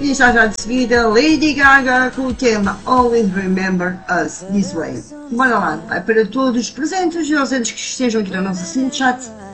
E já de seguida, Lady Gaga com o tema Always Remember Us This Way. Bora lá, vai para todos os presentes e ausentes que estejam aqui na nossa chat.